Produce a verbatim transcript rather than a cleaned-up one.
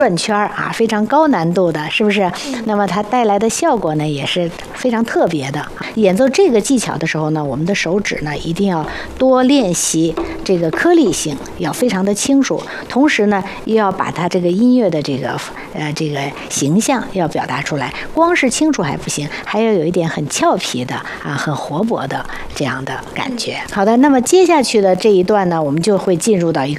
转圈啊，非常高难度的，是不是？那么它带来的效果呢，也是非常特别的。演奏这个技巧的时候呢，我们的手指呢一定要多练习这个颗粒性，要非常的清楚，同时呢，又要把它这个音乐的这个呃这个形象要表达出来。光是清楚还不行，还要有一点很俏皮的啊，很活泼的这样的感觉。好的，那么接下去的这一段呢，我们就会进入到一个